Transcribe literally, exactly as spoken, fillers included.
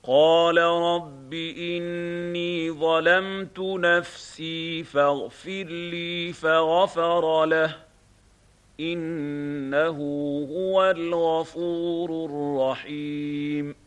قال رب إني ظلمت نفسي فاغفر لي فغفر له إنه هو الغفور الرحيم